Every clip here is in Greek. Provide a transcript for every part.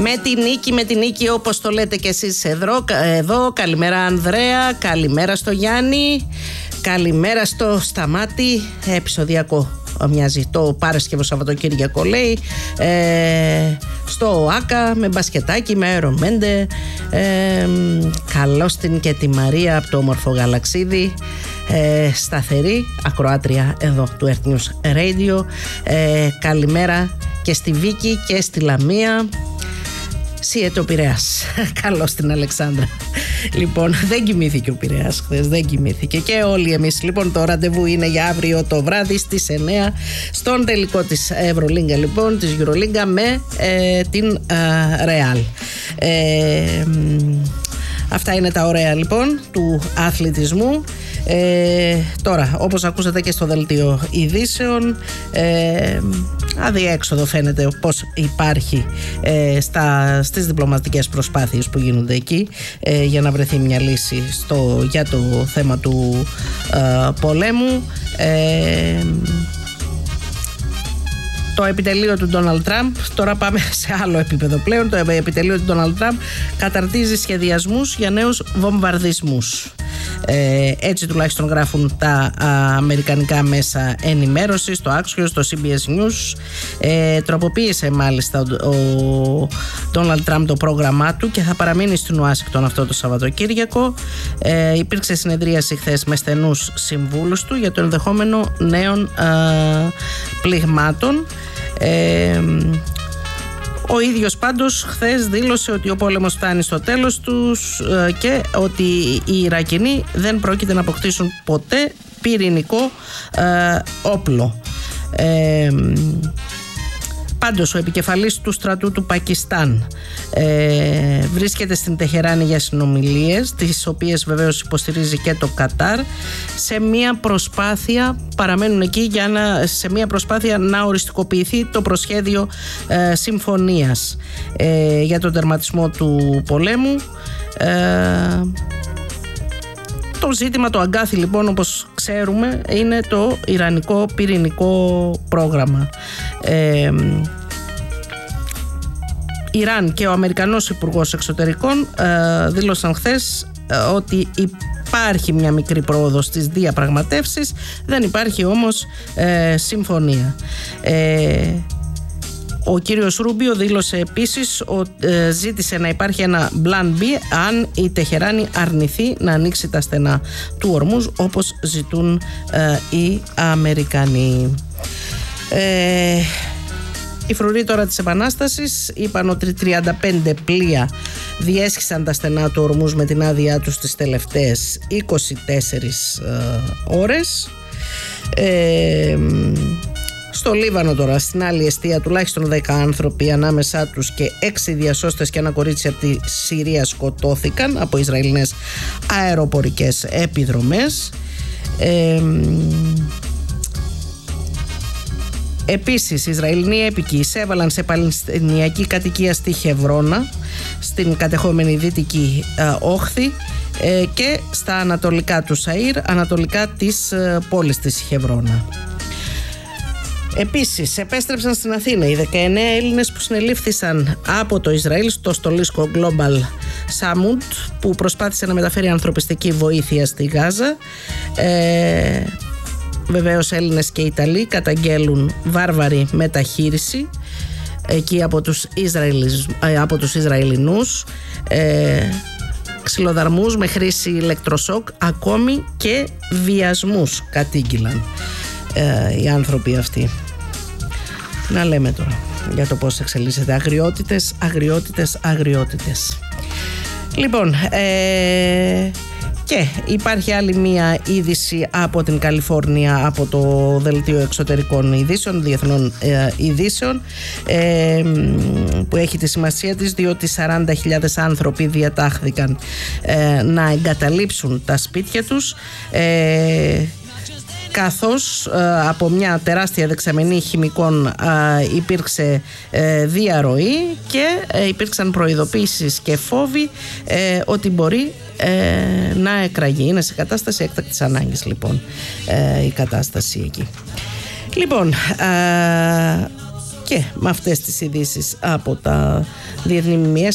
Με τη νίκη όπως το λέτε και εσείς εδώ. Καλημέρα Ανδρέα, καλημέρα στο Γιάννη, καλημέρα στο Σταμάτη. Επεισοδιακό μοιάζει το Παρασκευό Σαββατοκύριακο, λέει, στο Άκα με μπασκετάκι, με αερομέντε. Καλώς την και τη Μαρία από το όμορφο Γαλαξίδι, σταθερή ακροάτρια εδώ του Earth News Radio. Καλημέρα και στη Βίκη και στη Λαμία. Σύεται ο Πειραιάς. Καλώς την Αλεξάνδρα. Λοιπόν, δεν κοιμήθηκε ο Πειραιάς χθες, δεν κοιμήθηκε. Και όλοι εμείς. Λοιπόν, το ραντεβού είναι για αύριο το βράδυ στις 9 στον τελικό της Ευρωλίγκα, λοιπόν, της Euroliga με την Real. Αυτά είναι τα ωραία, λοιπόν, του αθλητισμού. Τώρα, όπως ακούσατε και στο δελτίο ειδήσεων, αδιέξοδο φαίνεται πως υπάρχει στις διπλωματικές προσπάθειες που γίνονται εκεί για να βρεθεί μια λύση για το θέμα του πολέμου. Το επιτελείο του Ντόναλντ Τραμπ, τώρα πάμε σε άλλο επίπεδο πλέον, το επιτελείο του Ντόναλντ Τραμπ καταρτίζει σχεδιασμούς για νέους βομβαρδισμούς. Έτσι τουλάχιστον γράφουν τα αμερικανικά μέσα ενημέρωσης, το Axios, το CBS News. Τροποποίησε μάλιστα ο Ντόναλντ Τραμπ το πρόγραμμά του και θα παραμείνει στην Ουάσιγκτον αυτό το Σαββατοκύριακο. Υπήρξε συνεδρίαση χθες με στενούς συμβούλους του για το ενδεχόμενο νέων πληγμάτων. Ο ίδιος πάντως χθες δήλωσε ότι ο πόλεμος φτάνει στο τέλος τους και ότι οι Ιρακινοί δεν πρόκειται να αποκτήσουν ποτέ πυρηνικό όπλο. Πάντως ο επικεφαλής του στρατού του Πακιστάν βρίσκεται στην Τεχεράνη για συνομιλίες, τις οποίες βεβαίως υποστηρίζει και το Κατάρ, σε μια προσπάθεια, παραμένουν εκεί σε μια προσπάθεια να οριστικοποιηθεί το προσχέδιο συμφωνίας για τον τερματισμό του πολέμου. Το ζήτημα, το αγκάθι, λοιπόν, όπως ξέρουμε, είναι το ιρανικό πυρηνικό πρόγραμμα. Ιράν και ο Αμερικανός Υπουργός Εξωτερικών δήλωσαν χθες ότι υπάρχει μια μικρή πρόοδος στις διαπραγματεύσεις, δεν υπάρχει όμως συμφωνία. Ο κύριος Ρούμπιο δήλωσε επίσης ότι ζήτησε να υπάρχει ένα plan B αν η Τεχεράνη αρνηθεί να ανοίξει τα στενά του Ορμούζ, όπως ζητούν οι Αμερικανοί. Οι φρουροί τώρα της Επανάστασης είπαν ότι 35 πλοία διέσχισαν τα στενά του Ορμούζ με την άδειά τους τις τελευταίες 24 ώρες. Στο Λίβανο τώρα, στην άλλη εστία, τουλάχιστον 10 άνθρωποι, ανάμεσά τους και 6 διασώστες και ένα κορίτσι από τη Συρία σκοτώθηκαν από Ισραηλινές αεροπορικές επιδρομές. Επίσης, οι Ισραηλινοί έπικοι εισέβαλαν σε παλαιστινιακή κατοικία στη Χεβρώνα, στην κατεχόμενη δυτική όχθη, και στα ανατολικά του Σαΐρ, ανατολικά της πόλης της Χεβρώνα. Επίσης, επέστρεψαν στην Αθήνα οι 19 Έλληνες που συνελήφθησαν από το Ισραήλ στο στολίσκο Global Summit, που προσπάθησε να μεταφέρει ανθρωπιστική βοήθεια στη Γάζα. Βεβαίως, Έλληνες και Ιταλοί καταγγέλουν βάρβαρη μεταχείριση εκεί από τους Ισραηλινούς, ξυλοδαρμούς με χρήση ηλεκτροσόκ, ακόμη και βιασμούς κατήγγυλαν οι άνθρωποι αυτοί. Να λέμε τώρα για το πώς εξελίσσεται. Αγριότητες. Λοιπόν, και υπάρχει άλλη μία είδηση από την Καλιφόρνια, από το Δελτίο Εξωτερικών Ειδήσεων, Διεθνών Ειδήσεων, που έχει τη σημασία της, διότι 40.000 άνθρωποι διατάχθηκαν να εγκαταλείψουν τα σπίτια τους, καθώς από μια τεράστια δεξαμενή χημικών υπήρξε διαρροή και υπήρξαν προειδοποίησεις και φόβοι ότι μπορεί να εκραγεί. Είναι σε κατάσταση έκτακτης ανάγκης, λοιπόν, η κατάσταση εκεί. Λοιπόν, Και με αυτές τις ειδήσεις από τα διεθνή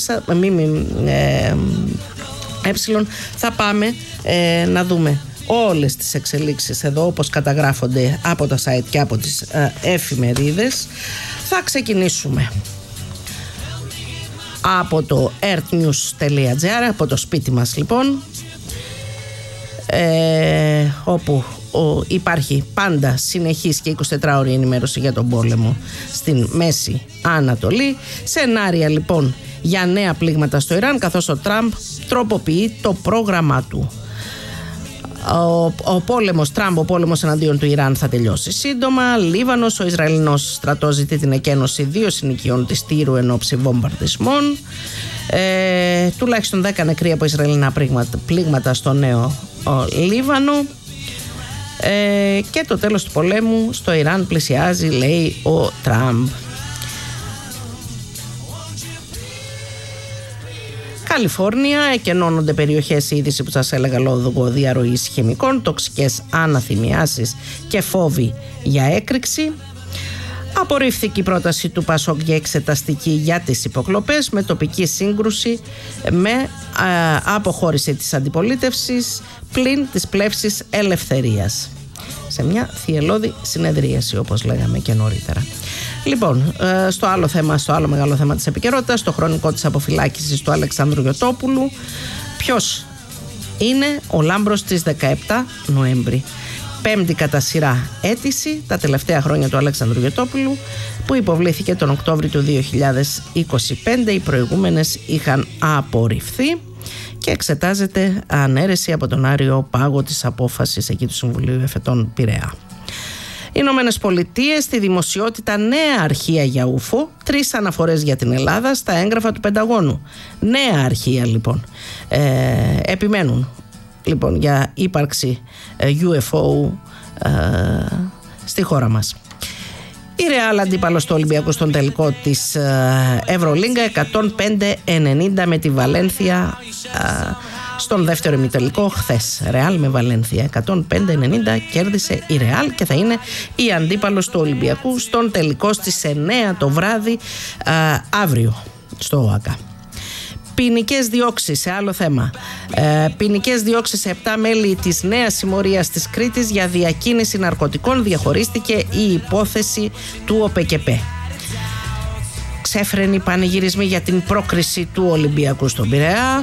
θα πάμε να δούμε όλες τις εξελίξεις εδώ όπως καταγράφονται από τα site και από τις εφημερίδες. Θα ξεκινήσουμε από το earthnews.gr, από το σπίτι μας λοιπόν, όπου υπάρχει πάντα συνεχής και 24ωρη ενημέρωση για τον πόλεμο στην Μέση Ανατολή. Σενάρια λοιπόν για νέα πλήγματα στο Ιράν, καθώς ο Τραμπ τροποποιεί το πρόγραμμά του. Ο πόλεμος εναντίον του Ιράν θα τελειώσει σύντομα. Λίβανος, ο Ισραηλινός στρατός ζητεί την εκένωση 2 συνοικιών της Τύρου εν ώψη βομβαρδισμών. Τουλάχιστον 10 νεκροί από Ισραηλινά πλήγματα στο νέο Λίβανο. Και το τέλος του πολέμου στο Ιράν πλησιάζει, λέει ο Τραμπ. Καλιφόρνια, εκενώνονται περιοχές, η είδηση που σας έλεγα, λόγω διαρροής χημικών, τοξικές αναθυμιάσεις και φόβοι για έκρηξη. Απορρίφθηκε η πρόταση του Πασόκ για εξεταστική για τις υποκλοπές, με τοπική σύγκρουση με αποχώρηση της αντιπολίτευσης πλην της πλεύσης ελευθερίας. Σε μια θυελλώδη συνεδρίαση, όπως λέγαμε και νωρίτερα. Λοιπόν, στο άλλο μεγάλο θέμα της επικαιρότητας, το χρονικό της αποφυλάκησης του Αλεξάνδρου Γιωτόπουλου. Ποιος είναι ο λάμπρος της 17 Νοέμβρη? Πέμπτη κατά σειρά αίτηση τα τελευταία χρόνια του Αλέξανδρου Γιωτόπουλου, που υποβλήθηκε τον Οκτώβριο του 2025. Οι προηγούμενες είχαν απορριφθεί και εξετάζεται ανέρεση από τον Άριο Πάγο της απόφασης εκεί του Συμβουλίου Εφετών Πειραιά. Οι Ηνωμένες Πολιτείες, στη δημοσιότητα νέα αρχεία για UFO, 3 αναφορές για την Ελλάδα στα έγγραφα του Πενταγώνου. Νέα αρχεία λοιπόν. Επιμένουν λοιπόν για ύπαρξη UFO στη χώρα μας. Η Ρεάλ αντίπαλος του Ολυμπιακού στον τελικό της Ευρωλίγκα, 105-90 με τη Βαλένθια στον δεύτερο ημιτελικό χθες. Ρεάλ με Βαλένθια 105-90 κέρδισε η Ρεάλ και θα είναι η αντίπαλος του Ολυμπιακού στον τελικό στις 9 το βράδυ αύριο στο ΟΑΚΑ. Ποινικές διώξεις, σε άλλο θέμα. Ποινικές διώξεις σε 7 μέλη της νέας συμμορίας της Κρήτης για διακίνηση ναρκωτικών. Διαχωρίστηκε η υπόθεση του ΟΠΕΚΕΠΕ. Ξέφρενοι πανηγυρισμοί για την πρόκριση του Ολυμπιακού στον Πειραιά.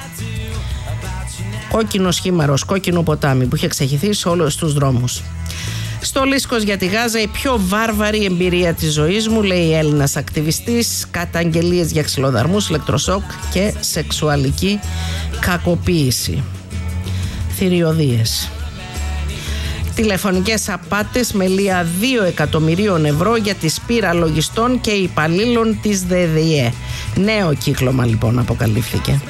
Κόκκινο σχήμαρος, κόκκινο ποτάμι που είχε ξεχυθεί σε όλους τους δρόμους. Στο Λίσκος για τη Γάζα, η πιο βάρβαρη εμπειρία της ζωής μου, λέει η Έλληνας ακτιβιστής. Καταγγελίες για ξυλοδαρμούς, ηλεκτροσόκ και σεξουαλική κακοποίηση. Θηριωδίες. Τηλεφωνικές απάτες με λία 2 εκατομμυρίων ευρώ για τη σπήρα λογιστών και υπαλλήλων της ΔΔΕ. Νέο κύκλωμα λοιπόν αποκαλύφθηκε.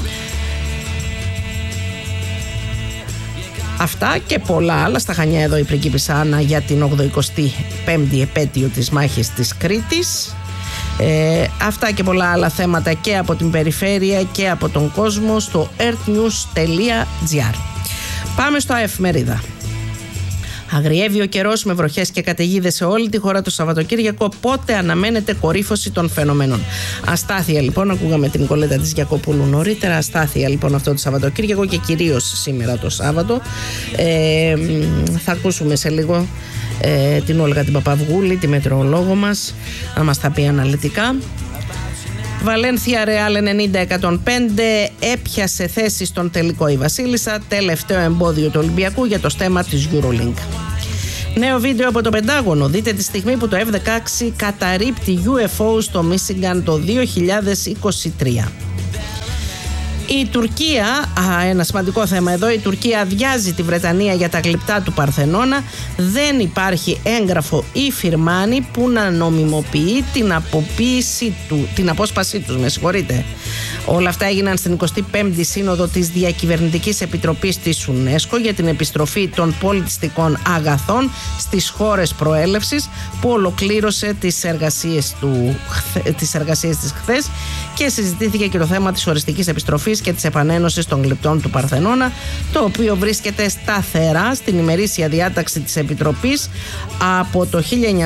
Αυτά και πολλά άλλα στα Χανιά, εδώ η πριγκίπισσα Άννα για την 85η επέτειο της μάχης της Κρήτης. Αυτά και πολλά άλλα θέματα και από την περιφέρεια και από τον κόσμο στο earthnews.gr. Πάμε στο εφημερίδα. Αγριεύει ο καιρός με βροχές και καταιγίδες σε όλη τη χώρα το Σαββατοκύριακο. Πότε αναμένεται κορύφωση των φαινομένων? Αστάθεια λοιπόν, ακούγαμε την Νικολέτα της Γιακοπούλου νωρίτερα. Αστάθεια λοιπόν αυτό το Σαββατοκύριακο και κυρίως σήμερα το Σάββατο. Θα ακούσουμε σε λίγο την Όλγα την Παπαυγούλη, τη μετεωρολόγο μας, να μας τα πει αναλυτικά. Βαλένθια Ρεάλ 90-105, έπιασε θέση στον τελικό η Βασίλισσα, τελευταίο εμπόδιο του Ολυμπιακού για το στέμμα της EuroLink. Νέο βίντεο από το Πεντάγωνο, δείτε τη στιγμή που το F-16 καταρρίπτει UFO στο Μίσιγκαν το 2023. Η Τουρκία, ένα σημαντικό θέμα εδώ, η Τουρκία αδειάζει τη Βρετανία για τα γλυπτά του Παρθενώνα. Δεν υπάρχει έγγραφο ή φιρμάνι που να νομιμοποιεί την απόσπασή τους, με συγχωρείτε. Όλα αυτά έγιναν στην 25η Σύνοδο της Διακυβερνητικής Επιτροπής της UNESCO για την επιστροφή των πολιτιστικών αγαθών στις χώρες προέλευσης, που ολοκλήρωσε τις εργασίες της χθες, και συζητήθηκε και το θέμα της οριστικής επιστροφής και της επανένωσης των γλυπτών του Παρθενώνα, το οποίο βρίσκεται σταθερά στην ημερήσια διάταξη της Επιτροπής από το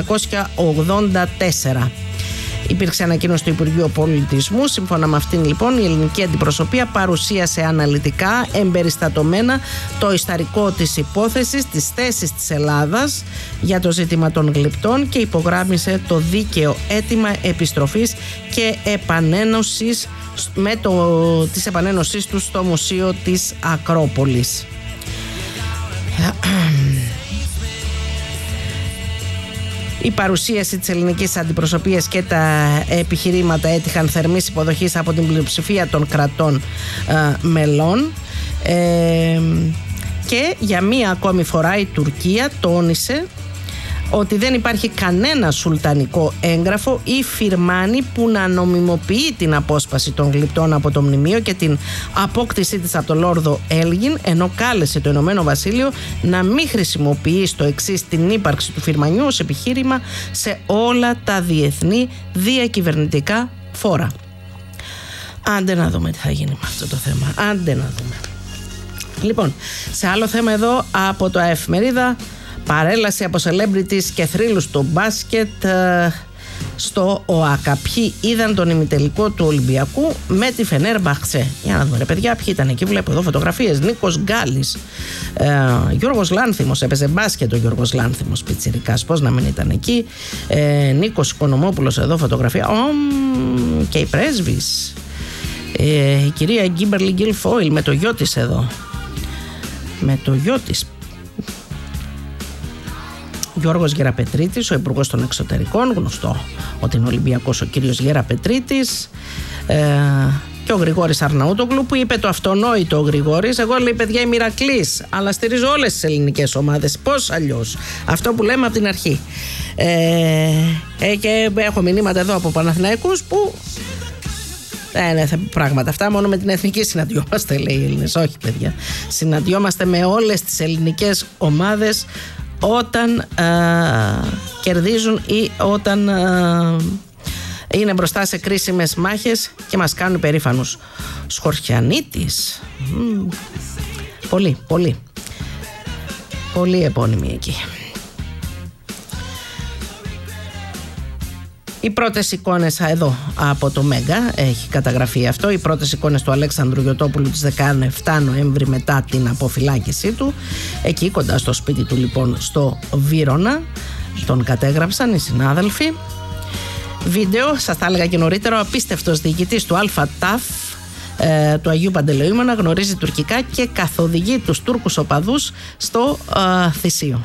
1984. Υπήρξε ανακοίνωση του Υπουργείου Πολιτισμού. Σύμφωνα με αυτήν, λοιπόν, η ελληνική αντιπροσωπεία παρουσίασε αναλυτικά, εμπεριστατωμένα, το ιστορικό της υπόθεσης, τις θέσεις της Ελλάδας για το ζήτημα των γλυπτών και υπογράμμισε το δίκαιο αίτημα επιστροφής και επανένωσης της επανένωσής τους στο Μουσείο της Ακρόπολης. Η παρουσίαση της ελληνικής αντιπροσωπείας και τα επιχειρήματα έτυχαν θερμής υποδοχής από την πλειοψηφία των κρατών μελών, και για μία ακόμη φορά η Τουρκία τόνισε ότι δεν υπάρχει κανένα σουλτανικό έγγραφο ή φιρμάνι που να νομιμοποιεί την απόσπαση των γλυπτών από το μνημείο και την απόκτησή της από τον Λόρδο Έλγιν, ενώ κάλεσε το Ηνωμένο Βασίλειο να μην χρησιμοποιεί στο εξής την ύπαρξη του φιρμανιού ως επιχείρημα σε όλα τα διεθνή διακυβερνητικά φόρα. Άντε να δούμε τι θα γίνει με αυτό το θέμα. Άντε να δούμε. Λοιπόν, σε άλλο θέμα εδώ από το Εφημερίδα, παρέλαση από celebrities και θρύλους στο μπάσκετ στο ΟΑΚΑ. Ποιοι είδαν τον ημιτελικό του Ολυμπιακού με τη Φενέρμπαχτσε? Για να δούμε, ρε παιδιά, ποιοι ήταν εκεί. Βλέπω εδώ φωτογραφίες. Νίκος Γκάλης, Γιώργος Λάνθιμος, έπαιζε μπάσκετ ο Γιώργος Λάνθιμος, πιτσιρικάς, πώς να μην ήταν εκεί. Νίκος Οικονομόπουλος, εδώ φωτογραφία. Και οι πρέσβεις. Η κυρία Γκίμπερλι Γκίλφόιλ με το γιο της εδώ. Με το γιο της. Γιώργος Γεραπετρίτης, ο Υπουργός των Εξωτερικών, γνωστό ότι είναι Ολυμπιακός ο κύριος Γεραπετρίτης, και ο Γρηγόρης Αρναούτογλου, που είπε το αυτονόητο ο Γρηγόρης: εγώ, λέει, παιδιά, είμαι Ηρακλής, αλλά στηρίζω όλες τις ελληνικές ομάδες. Πώς αλλιώς? Αυτό που λέμε από την αρχή. Και έχω μηνύματα εδώ από Παναθηναϊκούς που πράγματα αυτά, μόνο με την εθνική συναντιόμαστε, λέει οι Έλληνες. Όχι, παιδιά, συναντιόμαστε με όλες τις ελληνικές ομάδες όταν κερδίζουν ή όταν είναι μπροστά σε κρίσιμες μάχες και μας κάνουν περήφανους. Σχορχιανίτης, πολύ επώνυμη εκεί. Οι πρώτες εικόνες εδώ από το Μέγκα, έχει καταγραφεί αυτό, οι πρώτες εικόνες του Αλέξανδρου Γιωτόπουλου της 17 Νοέμβρη μετά την αποφυλάκησή του, εκεί κοντά στο σπίτι του, λοιπόν, στο Βύρωνα, τον κατέγραψαν οι συνάδελφοι. Βίντεο, σας τα έλεγα και νωρίτερα, ο απίστευτος διοικητής του ΑΤΑΦ του Αγίου Παντελεήμωνα γνωρίζει τουρκικά και καθοδηγεί τους Τούρκους οπαδούς στο Θησίο.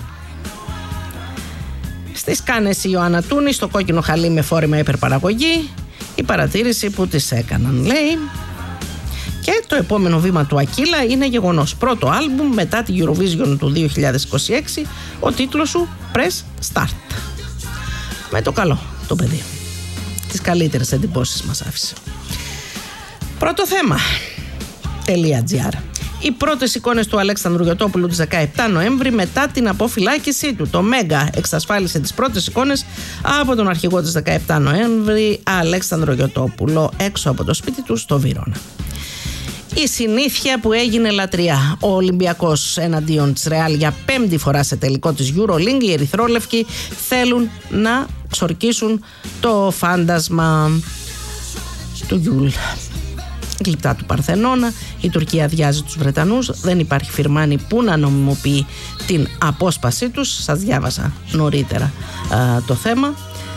Στις Κάνες η Ιωάννα Τούνη, στο κόκκινο χαλί με φόρημα υπερπαραγωγή, η παρατήρηση που τις έκαναν, λέει. Και το επόμενο βήμα του Ακύλα είναι γεγονός. Πρώτο άλμπουμ μετά την Eurovision του 2026, ο τίτλος σου Press Start. Με το καλό το παιδί. Τις καλύτερες εντυπώσεις μας άφησε. Πρώτο θέμα .gr. Οι πρώτες εικόνες του Αλέξανδρου Γιωτόπουλου της 17 Νοέμβρη μετά την αποφυλάκησή του. Το Μέγκα εξασφάλισε τις πρώτες εικόνες από τον αρχηγό της 17 Νοέμβρη, Αλέξανδρο Γιωτόπουλο, έξω από το σπίτι του στο Βύρωνα. Η συνήθεια που έγινε λατρεία. Ο Ολυμπιακός εναντίον της Ρεάλ για 5η φορά σε τελικό της EuroLeague. Οι ερυθρόλευκοι θέλουν να ξορκίσουν το φάντασμα του Γιούλ. Γλυπτά του Παρθενώνα. Η Τουρκία αδειάζει τους Βρετανούς. Δεν υπάρχει φιρμάνι που να νομιμοποιεί την απόσπασή τους. Σας διάβασα νωρίτερα το θέμα.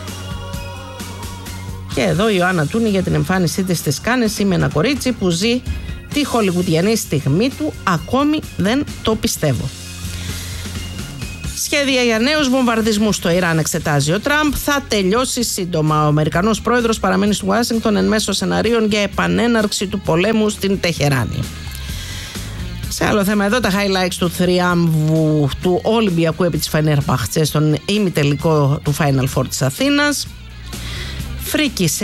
Και εδώ η Ιωάννα Τούνη για την εμφάνισή της στις Κάνες. Είμαι ένα κορίτσι που ζει τη χολιγουδιανή στιγμή του. Ακόμη δεν το πιστεύω. Σχέδια για νέους βομβαρδισμούς στο Ιράν εξετάζει ο Τραμπ. Θα τελειώσει σύντομα. Ο Αμερικανός πρόεδρος παραμένει στη Ουάσιγκτον εν μέσω σεναρίων για επανέναρξη του πολέμου στην Τεχεράνη. Σε άλλο θέμα εδώ, τα highlights του θριάμβου του Ολυμπιακού επί της Φενέρμπαχτσε στον ημιτελικό του Final Four της Αθήνας. Φρίκη